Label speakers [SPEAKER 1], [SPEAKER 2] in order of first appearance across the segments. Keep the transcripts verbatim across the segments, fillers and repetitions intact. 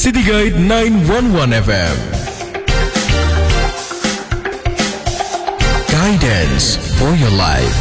[SPEAKER 1] City Guide nine one one F M. Guidance for your life.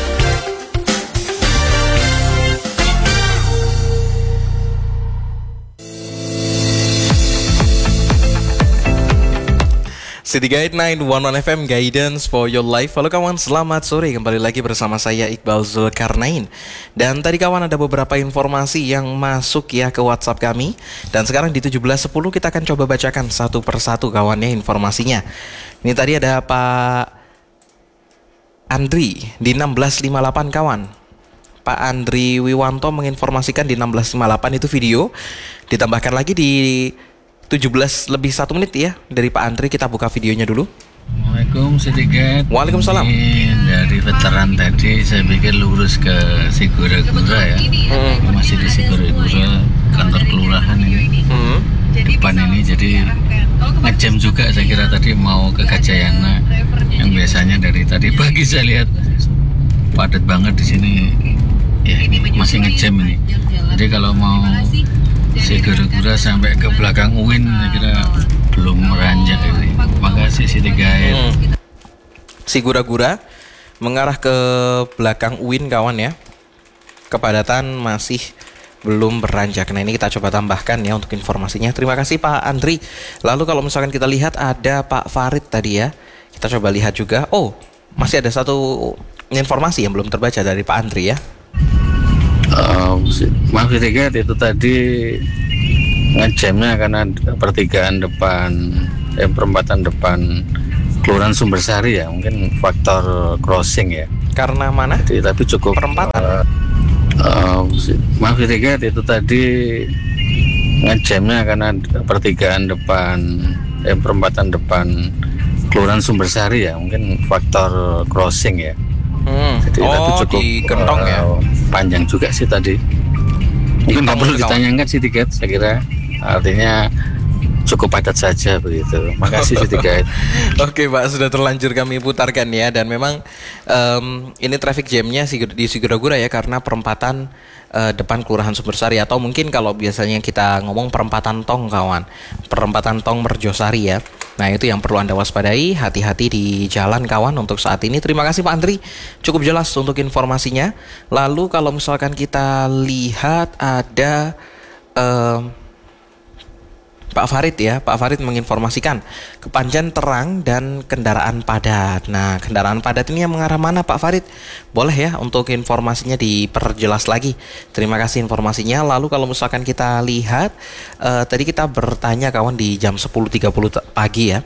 [SPEAKER 1] City Guide nine one one F M, Guidance for your life. Halo kawan, selamat sore. Kembali lagi bersama saya Iqbal Zulkarnain. Dan tadi kawan ada beberapa informasi yang masuk ya ke WhatsApp kami. Dan sekarang di tujuh belas sepuluh kita akan coba bacakan satu persatu kawannya informasinya. Ini tadi ada Pak Andri di enam belas lima puluh delapan kawan. Pak Andri Wiwanto menginformasikan di enam belas lima puluh delapan itu video. Ditambahkan lagi di tujuh belas lebih satu menit ya dari Pak Andri. Kita buka videonya dulu.
[SPEAKER 2] Assalamualaikum City Guide.
[SPEAKER 1] Waalaikumsalam.
[SPEAKER 2] Ini dari veteran tadi saya pikir lurus ke Sigura-Gura ya. Hmm. Masih di Sigura-Gura, kantor kelurahan ini. Hmm. Depan ini jadi ngejam juga saya kira tadi mau ke Gajayana. Yang biasanya dari tadi pagi saya lihat padat banget di sini. Ya ini masih ngejam ini. Jadi kalau mau Sigura-Gura sampai ke belakang U I N saya kira belum meranjak ini. Makasih City Guide. Hmm.
[SPEAKER 1] Sigura-Gura mengarah ke belakang U I N kawan ya. Kepadatan masih belum beranjak. Nah ini kita coba tambahkan ya untuk informasinya. Terima kasih Pak Andri. Lalu kalau misalkan kita lihat ada Pak Farid tadi ya. Kita coba lihat juga. Oh masih ada satu informasi yang belum terbaca dari Pak Andri ya.
[SPEAKER 2] Uh, maaf City Guide, itu tadi ngejamnya karena pertigaan depan eh, perempatan depan Kelurahan Sumbersari ya, mungkin faktor crossing ya.
[SPEAKER 1] Karena mana?
[SPEAKER 2] Jadi, tapi cukup
[SPEAKER 1] perempatan.
[SPEAKER 2] Uh, uh, maaf City Guide, itu tadi ngejamnya karena pertigaan depan eh, perempatan depan Kelurahan Sumbersari ya, mungkin faktor crossing ya.
[SPEAKER 1] Hmm.
[SPEAKER 2] Jadi
[SPEAKER 1] oh,
[SPEAKER 2] tapi cukup
[SPEAKER 1] di Kentong uh, ya.
[SPEAKER 2] Panjang juga sih tadi. Mungkin nggak perlu ditanyakan sih tiket, saya kira artinya cukup padat saja begitu. Makasih City Guide.
[SPEAKER 1] Oke Pak, sudah terlanjur kami putarkan ya. Dan memang um, ini traffic jamnya di Sigura-Gura ya, karena perempatan uh, depan Kelurahan Sumbersari. Atau mungkin kalau biasanya kita ngomong perempatan Tong kawan, perempatan Tong Merjosari ya. Nah itu yang perlu Anda waspadai, hati-hati di jalan kawan untuk saat ini. Terima kasih Pak Andri, cukup jelas untuk informasinya. Lalu kalau misalkan kita lihat ada um, Pak Farid ya, Pak Farid menginformasikan Kepanjen terang dan kendaraan padat. Nah kendaraan padat ini yang mengarah mana Pak Farid? Boleh ya untuk informasinya diperjelas lagi. Terima kasih informasinya. Lalu kalau misalkan kita lihat uh, tadi kita bertanya kawan di jam sepuluh tiga puluh pagi ya,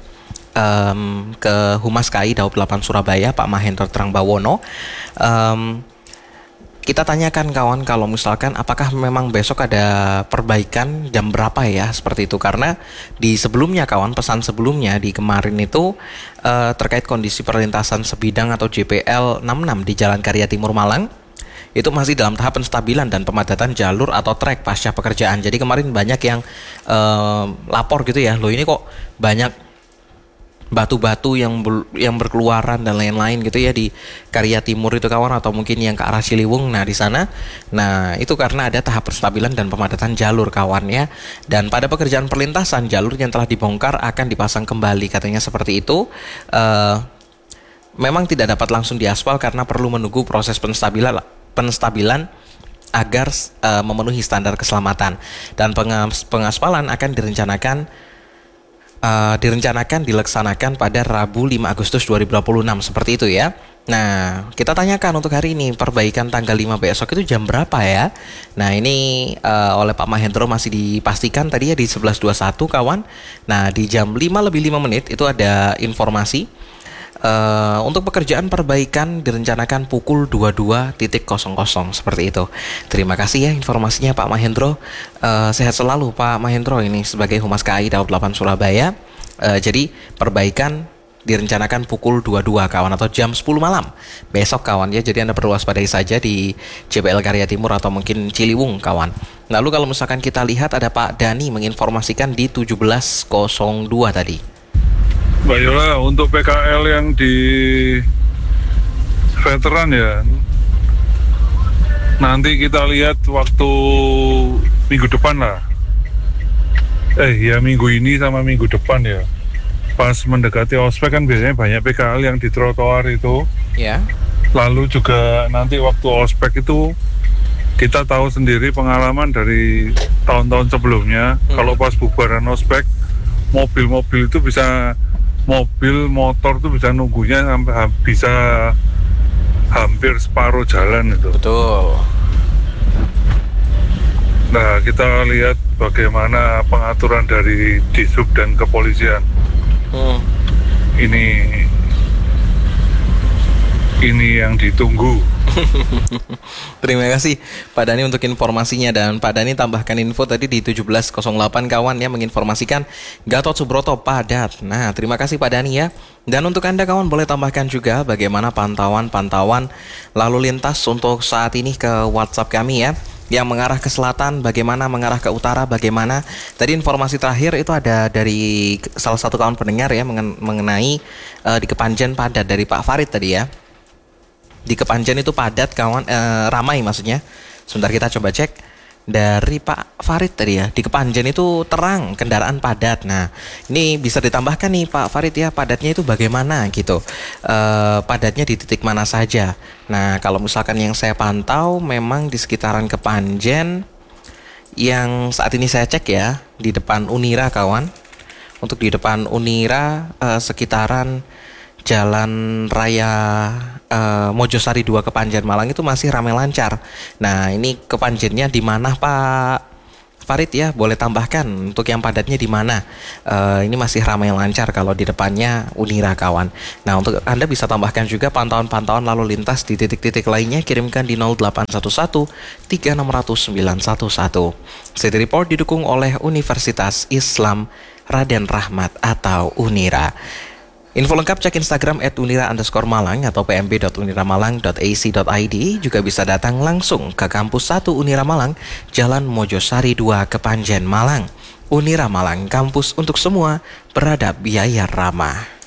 [SPEAKER 1] um, ke Humas K I Daob delapan Surabaya Pak Mahendra Terang Bawono. um, Kita tanyakan kawan kalau misalkan apakah memang besok ada perbaikan jam berapa ya seperti itu. Karena di sebelumnya kawan, pesan sebelumnya di kemarin itu uh, terkait kondisi perlintasan sebidang atau J P L enam puluh enam di Jalan Karya Timur Malang itu masih dalam tahap penstabilan dan pemadatan jalur atau trek pasca pekerjaan. Jadi kemarin banyak yang uh, lapor gitu ya, loh ini kok banyak batu-batu yang ber, yang berkeluaran dan lain-lain gitu ya di Karya Timur itu kawan, atau mungkin yang ke arah Ciliwung. Nah di sana, nah itu karena ada tahap penstabilan dan pemadatan jalur kawan ya. Dan pada pekerjaan perlintasan jalur yang telah dibongkar akan dipasang kembali katanya seperti itu. Uh, memang tidak dapat langsung diaspal karena perlu menunggu proses penstabilan penstabilan agar uh, memenuhi standar keselamatan. Dan pengas- pengaspalan akan direncanakan Uh, direncanakan dilaksanakan pada Rabu lima Agustus dua ribu dua puluh enam seperti itu ya. Nah kita tanyakan untuk hari ini perbaikan tanggal lima besok itu jam berapa ya. Nah ini uh, oleh Pak Mahendro masih dipastikan tadi ya di sebelas dua puluh satu kawan. Nah di jam lima lebih lima menit itu ada informasi uh, untuk pekerjaan perbaikan direncanakan pukul dua puluh dua nol nol seperti itu. Terima kasih ya informasinya Pak Mahendro. Uh, sehat selalu Pak Mahendro ini sebagai Humas K I Daob delapan Surabaya. Uh, jadi perbaikan direncanakan pukul dua puluh dua kawan, atau jam sepuluh malam besok kawan ya. Jadi Anda perlu waspadai saja di J P L Karya Timur atau mungkin Ciliwung kawan. Lalu kalau misalkan kita lihat ada Pak Dani menginformasikan di tujuh belas nol dua tadi.
[SPEAKER 3] Mbak Yola, untuk P K L yang di veteran ya, nanti kita lihat waktu minggu depan lah. eh ya minggu ini sama minggu depan ya. Pas mendekati ospek kan biasanya banyak P K L yang di trotoar itu.
[SPEAKER 1] Ya.
[SPEAKER 3] Lalu juga nanti waktu ospek itu kita tahu sendiri pengalaman dari tahun-tahun sebelumnya. Hmm. Kalau pas bubaran ospek, mobil-mobil itu bisa, mobil motor itu bisa nunggunya sampai ha- bisa hampir separuh jalan itu.
[SPEAKER 1] Betul.
[SPEAKER 3] Nah, kita lihat bagaimana pengaturan dari Disub dan kepolisian.
[SPEAKER 1] Hmm.
[SPEAKER 3] Ini ini yang ditunggu.
[SPEAKER 1] Terima kasih Pak Dhani untuk informasinya, dan Pak Dhani tambahkan info tadi di tujuh belas nol delapan kawan ya, menginformasikan Gatot Subroto padat. Nah, terima kasih Pak Dhani ya. Dan untuk Anda kawan boleh tambahkan juga bagaimana pantauan-pantauan lalu lintas untuk saat ini ke WhatsApp kami ya. Yang mengarah ke selatan, bagaimana, mengarah ke utara, bagaimana. Tadi informasi terakhir itu ada dari salah satu kawan pendengar ya, mengenai uh, di Kepanjen padat dari Pak Farid tadi ya. Di Kepanjen itu padat kawan, uh, ramai maksudnya. Sebentar kita coba cek dari Pak Farid tadi ya. Di Kepanjen itu terang, kendaraan padat. Nah, ini bisa ditambahkan nih Pak Farid ya, padatnya itu bagaimana gitu. Uh, padatnya di titik mana saja. Nah, kalau misalkan yang saya pantau memang di sekitaran Kepanjen yang saat ini saya cek ya, di depan Unira kawan. Untuk di depan Unira uh, sekitaran Jalan Raya uh, Mojosari dua Kepanjen Malang itu masih ramai lancar. Nah, ini Kepanjennya di mana Pak Farid ya? Boleh tambahkan untuk yang padatnya di mana? Uh, ini masih ramai lancar kalau di depannya Unira kawan. Nah, untuk Anda bisa tambahkan juga pantauan-pantauan lalu lintas di titik-titik lainnya, kirimkan di nol delapan satu satu tiga enam nol nol sembilan satu satu. City Report didukung oleh Universitas Islam Raden Rahmat atau Unira. Info lengkap cek Instagram at unira underscore malang atau pmb dot uniramalang dot a c dot i d. Juga bisa datang langsung ke kampus satu Unira Malang, Jalan Mojosari dua Kepanjen Malang. Unira Malang, kampus untuk semua, beradab biaya ramah.